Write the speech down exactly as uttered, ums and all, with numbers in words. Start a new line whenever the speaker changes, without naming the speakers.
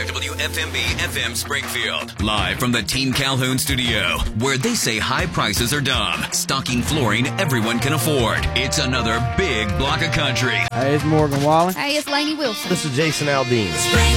five W F M B F M Springfield. Live from the Team Calhoun studio, where they say high prices are dumb. Stocking flooring everyone can afford. It's another big block of country.
Hey, it's Morgan Wallen.
Hey, it's Lainey Wilson.
This is Jason Aldean.